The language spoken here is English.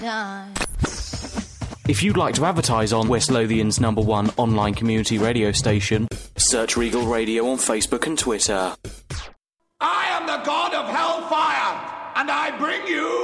If you'd like to advertise on West Lothian's #1 online community radio station, search Regal Radio on Facebook and Twitter. I am the god of hellfire, and I bring you